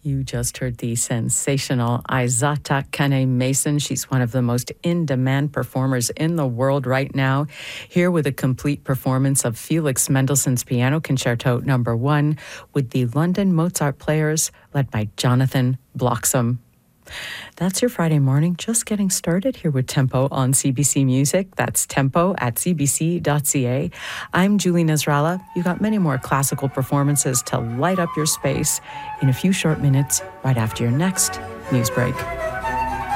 You just heard the sensational Aizata Kane-Mason. She's one of the most in-demand performers in the world right now, here with a complete performance of Felix Mendelssohn's Piano Concerto No. 1 with the London Mozart Players, led by Jonathan Bloxham. That's your Friday morning, just getting started here with Tempo on CBC Music. That's tempo at cbc.ca. I'm Julie Nasrallah. You got many more classical performances to light up your space in a few short minutes right after your next news break.